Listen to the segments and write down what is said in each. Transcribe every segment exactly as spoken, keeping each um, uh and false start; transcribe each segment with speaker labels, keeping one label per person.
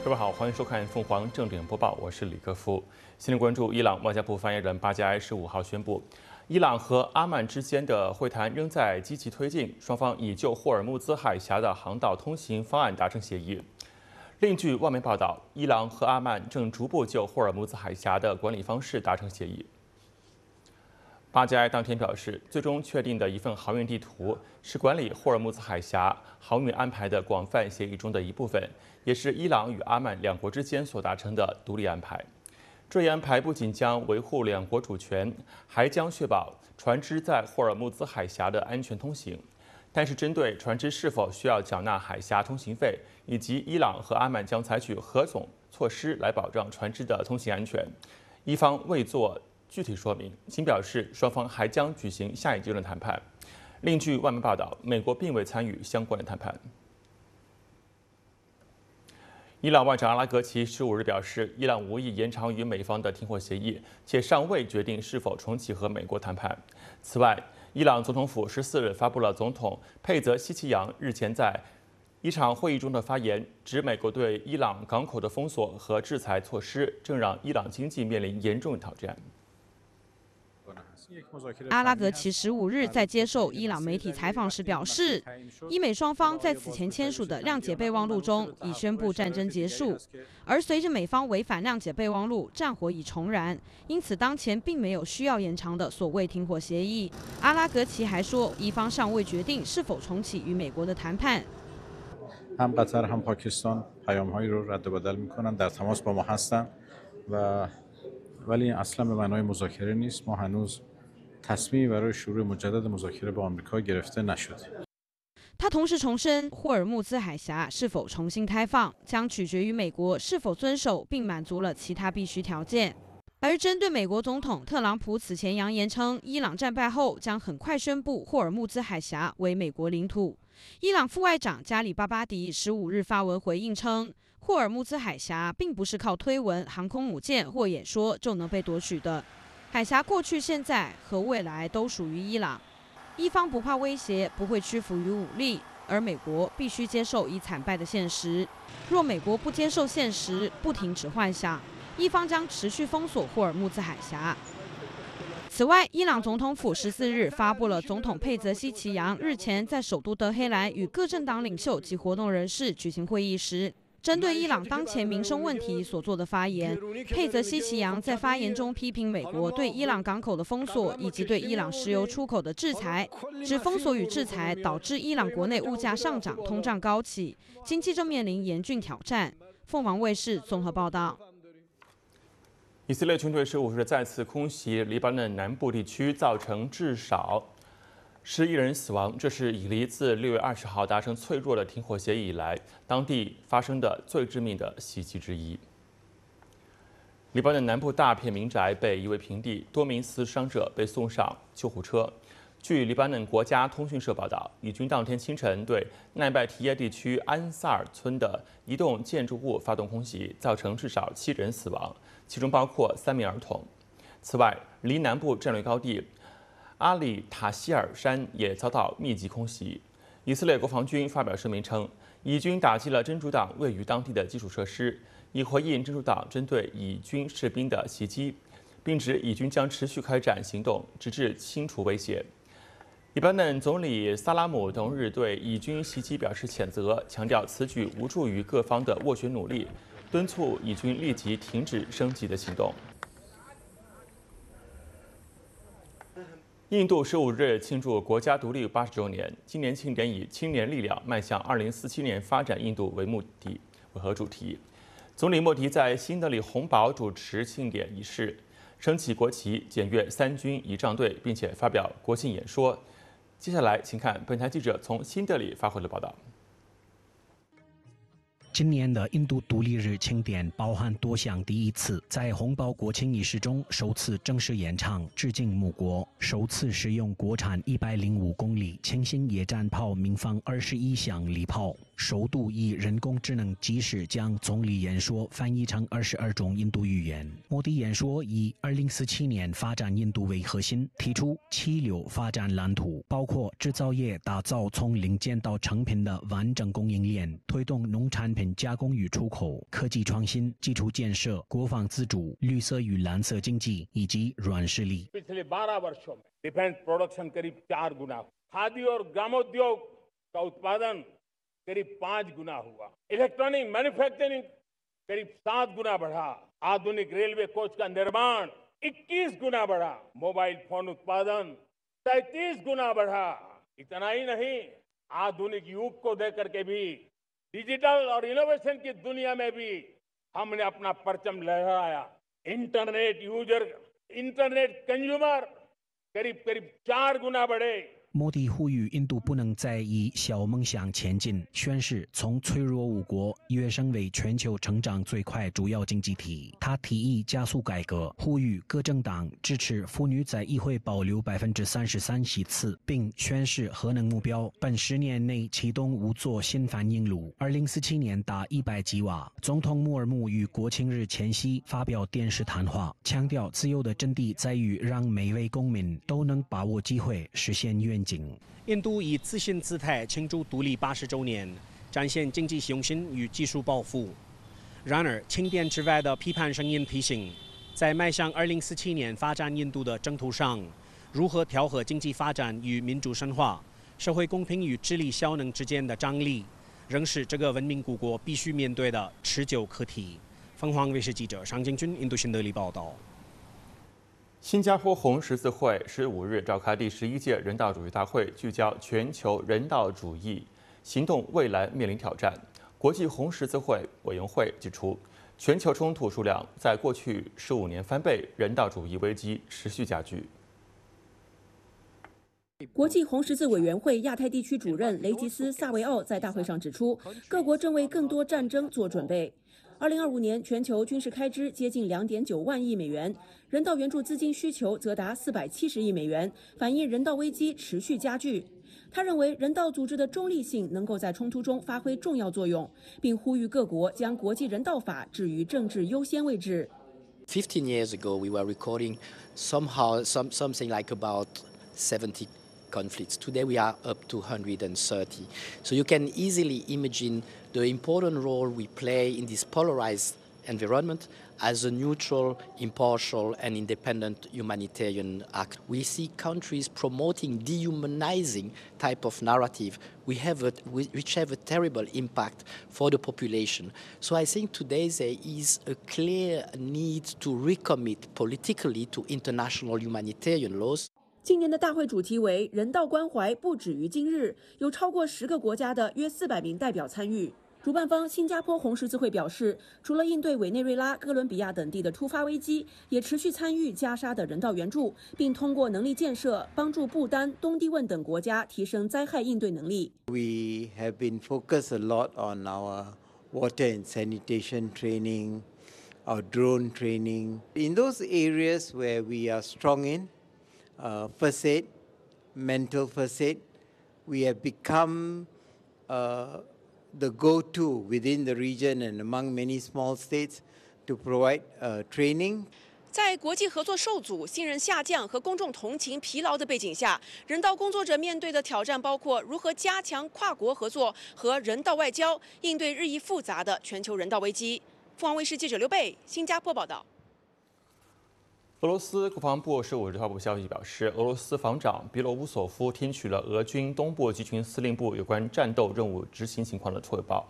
Speaker 1: 各位好，欢迎收看凤凰正点播报，我是李克夫。先来关注伊朗外交部发言人巴加埃十五号宣布，伊朗和阿曼之间的会谈仍在积极推进，双方已就霍尔木兹海峡的航道通行方案达成协议。另据外媒报道，伊朗和阿曼正逐步就霍尔木兹海峡的管理方式达成协议。巴加埃当天表示，最终确定的一份航运地图是管理霍尔木兹海峡航运安排的广泛协议中的一部分，也是伊朗与阿曼两国之间所达成的独立安排。这一安排不仅将维护两国主权，还将确保船只在霍尔木兹海峡的安全通行。但是，针对船只是否需要缴纳海峡通行费，以及伊朗和阿曼将采取何种措施来保障船只的通行安全，伊方未做具体说明，仅表示双方还将举行下一阶段谈判。另据外媒报道，美国并未参与相关的谈判。伊朗外长阿拉格齐十五日表示，伊朗无意延长与美方的停火协议，且尚未决定是否重启和美国谈判。此外，伊朗总统府十四日发布了总统佩泽希奇扬日前在一场会议中的发言，指美国对伊朗港口的封锁和制裁措施正让伊朗经济面临严重挑战。
Speaker 2: 阿拉格齐十五日在接受伊朗媒体采访时表示，伊美双方在此前签署的谅解备忘录中已宣布战争结束，而随着美方违反谅解备忘录，战火已重燃，因此当前并没有需要延长的所谓停火协议。阿拉格齐还说，伊方尚未决定是否重启与美国的谈判。
Speaker 3: هم قطر هم پاکستان پیام‌هایی رو رد و بدل می‌کنند در تماس با ما هستند و ولی اصلا به معنای مذاکره نیست ما هنوز تصمیمی برای شروع مجدد مذاکره با آمریکا گرفته نشده。
Speaker 2: 他同时重申，霍尔木兹海峡是否重新开放，将取决于美国是否遵守并满足了其他必须条件。而针对美国总统特朗普此前扬言称，伊朗战败后将很快宣布霍尔木兹海峡为美国领土，伊朗副外长加里巴巴迪十五日发文回应称，霍尔木兹海峡并不是靠推文、航空母舰或演说就能被夺取的。海峡过去、现在和未来都属于伊朗，伊方不怕威胁，不会屈服于武力，而美国必须接受已惨败的现实。若美国不接受现实，不停止幻想，伊方将持续封锁霍尔木兹海峡。此外，伊朗总统府十四日发布了总统佩泽希奇扬日前在首都德黑兰与各政党领袖及活动人士举行会议时，针对伊朗当前民生问题所做的发言。佩泽希奇扬在发言中批评美国对伊朗港口的封锁以及对伊朗石油出口的制裁，指封锁与制裁导致伊朗国内物价上涨、通胀高企，经济正面临严峻挑战。凤凰卫视综合报道。
Speaker 1: 以色列军队十五日再次空袭黎巴嫩南部地区，造成至少十一人死亡，这是以黎自六月二十号达成脆弱的停火协议以来，当地发生的最致命的袭击之一。黎巴嫩南部大片民宅被夷为平地，多名死伤者被送上救护车。据黎巴嫩国家通讯社报道，以军当天清晨对奈拜提耶地区安萨尔村的一栋建筑物发动空袭，造成至少七人死亡，其中包括三名儿童。此外，黎南部战略高地阿里塔希尔山也遭到密集空袭。以色列国防军发表声明称，以军打击了真主党位于当地的基础设施，以回应真主党针对以军士兵的袭击，并指以军将持续开展行动，直至清除威胁。黎巴嫩总理萨拉姆同日对以军袭击表示谴责，强调此举无助于各方的斡旋努力，敦促以军立即停止升级的行动。印度十五日庆祝国家独立八十周年，今年庆典以“青年力量迈向二零四七年发展印度”为目的为和主题。总理莫迪在新德里红堡主持庆典仪式，升起国旗，检阅三军仪仗队，并且发表国庆演说。接下来，请看本台记者从新德里发回的报道。
Speaker 4: 今年的印度独立日庆典包含多项第一次，在红堡国庆仪式中首次正式演唱致敬母国，首次使用国产一百零五公里轻型野战炮鸣放二十一响礼炮，首度以人工智能即时将总理演说翻译成二十二种印度语言。莫迪演说以二零四七年发展印度为核心，提出七流发展蓝图，包括制造业打造从零件到成品的完整供应链，推动农产品品加工与出口、科技创新、基础建设、国防自主、绿色与蓝色经济以及软实力。
Speaker 5: पिछले बारह वर्षों में डिफेंस प्रोडक्शन करीब चार गुना, खादी और ग्रामोद्योग का उत्पादन करीब पांच गुना हुआ, इलेक्ट्रॉनिक मैन्युफैक्चरिंग करीब सात गुना बढ़ा, आधुनिक रेलवे कोच का निर्माण इक्कीस गुना बढ़ा, मोबाइल फोन उत्पादन सैंतीस गुना बढ़ा। इतना ही नहीं, आधुनिक युग को देकर के भी डिजिटल और इनोवेशन की दुनिया में भी हमने अपना परचम लहराया। इंटरनेट यूजर इंटरनेट कंज्यूमर करीब करीब चार गुना बढ़े।
Speaker 4: 莫迪呼吁印度不能再以小梦想前进，宣誓从脆弱五国跃升为全球成长最快主要经济体。他提议加速改革，呼吁各政党支持妇女在议会保留百分之三十三席次，并宣示核能目标本十年内启动五座新反应炉，二零四七年达一百吉瓦。总统穆尔穆于国庆日前夕发表电视谈话，强调自由的真谛在于让每位公民都能把握机会实现愿景。
Speaker 6: 印度以自信姿态庆祝独立八十周年，展现经济雄心与技术抱负。然而，清点之外的批判声音提醒，在迈向二零四七年发展印度的征途上，如何调和经济发展与民主深化、社会公平与智力效能之间的张力，仍是这个文明古国必须面对的持久课题。凤凰卫视记者尚敬军印度新德里报道。
Speaker 1: 新加坡红十字会十五日召开第十一届人道主义大会，聚焦全球人道主义行动未来面临挑战。国际红十字会委员会指出，全球冲突数量在过去十五年翻倍，人道主义危机持续加剧。
Speaker 7: 国际红十字委员会亚太地区主任雷吉斯·萨维奥在大会上指出，各国正为更多战争做准备。二零二五年全球军事开支接近两点九万亿美元，人道援助资金需求则达四百七十亿美元，反映人道危机持续加剧。他认为，人道组织的中立性能够在冲突中发挥重要作用，并呼吁各国将国际人道法置于政治优先位置。
Speaker 8: Fifteen years ago, we were recording somehow some something like about seventy conflicts. Today we are up to one hundred thirty. So you can easily imagine the important role we play in this polarized environment as a neutral, impartial and independent humanitarian act. We see countries promoting dehumanizing type of narrative we have a, which have a terrible impact for the population. So I think today there is a clear need to recommit politically to international humanitarian laws.
Speaker 7: 今年的大会主题为人道关怀不止于今日，有超过十个国家的约四百名代表参与。主办方新加坡红十字会表示，除了应对委内瑞拉、哥伦比亚等地的突发危机，也持续参与加沙的人道援助，并通过能力建设帮助不丹、东帝汶等国家提升灾害应对能力。
Speaker 9: We have been focused a lot on our water and sanitation training, our drone training. In those areas where we are strong in, uh, first aid, mental first aid, we have become uh, the go-to within the region and among many small states to provide uh, training.
Speaker 10: 在国际合作受阻、信任下降和公众同情疲劳的背景下，人道工作者面对的挑战包括如何加强跨国合作和人道外交，应对日益复杂的全球人道危机。凤凰卫视记者刘贝，新加坡报道。
Speaker 1: 俄罗斯国防部十五日发布消息表示，俄罗斯防长别罗乌索夫听取了俄军东部集群司令部有关战斗任务执行情况的汇报。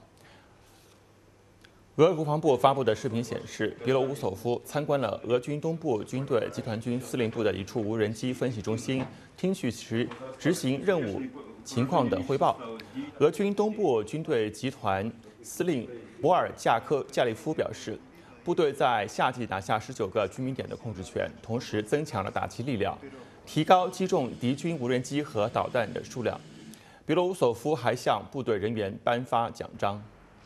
Speaker 1: 俄国防部发布的视频显示，别罗乌索夫参观了俄军东部军队集团军司令部的一处无人机分析中心，听取其执行任务情况的汇报。俄军东部军队集团司令博尔加科加利夫表示，部队在夏季拿下十九个居民点的控制权，同时增强了打击力量，提高击中敌军无人机和导弹的数量。别罗乌索夫还向部队人员颁发奖章。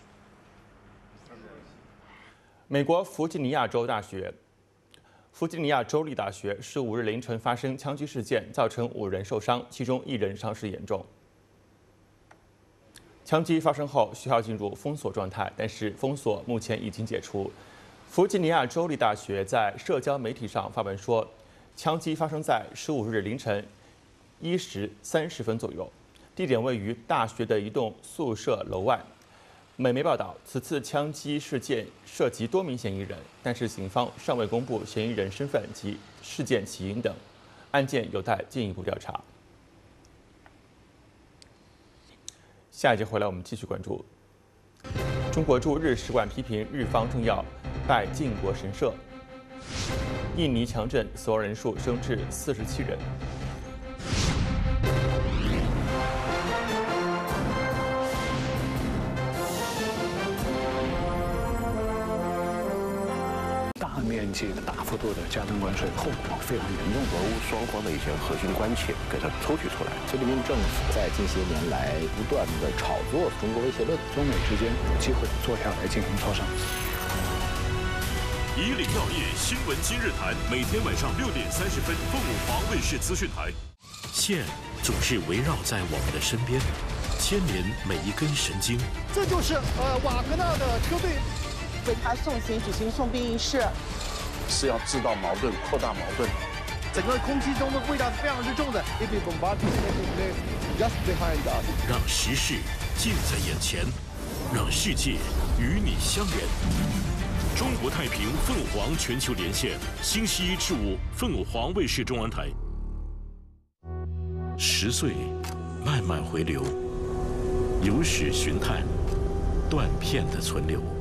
Speaker 1: 美国弗吉尼亚州大学、弗吉尼亚州立大学十五日凌晨发生枪击事件，造成五人受伤，其中一人伤势严重。枪击发生后，学校进入封锁状态，但是封锁目前已经解除。弗吉尼亚州立大学在社交媒体上发文说，枪击发生在十五日凌晨一时三十分左右，地点位于大学的一栋宿舍楼外。 美媒报道，此次枪击事件涉及多名嫌疑人，但是警方尚未公布嫌疑人身份及事件起因等，案件有待进一步调查。下一节回来，我们继续关注。中国驻日使馆批评日方政要拜靖国神社。印尼强震，死亡人数升至四十七人。
Speaker 11: 大面积的、大幅度的加征关税，后果非常严重。
Speaker 12: 俄乌双方的一些核心关切给它抽取出来。习近平政府在近些年来不断的炒作中国威胁论，
Speaker 11: 中美之间有机会坐下来进行磋商。
Speaker 13: 以岭药业新闻今日谈，每天晚上六点三十分，凤舞华卫视资讯台。线总是围绕在我们的身边，牵连每一根神经。
Speaker 14: 这就是呃瓦格纳的车队为他送行举行送殡仪式，
Speaker 12: 是要制造矛盾、扩大矛盾。
Speaker 14: 整个空气中的味道是非常之重的。
Speaker 13: 让时事近在眼前，让世界与你相连。中国太平凤凰全球连线，星期一至五，凤凰卫视中文台。十岁，慢慢回流，有史寻探，断片的存留。